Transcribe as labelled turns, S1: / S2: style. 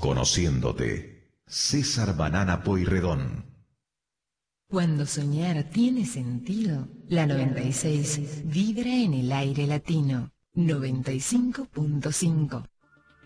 S1: Conociéndote, César Banana Pueyrredón.
S2: Cuando soñar tiene sentido, la 96 vibra en el aire latino. 95.5.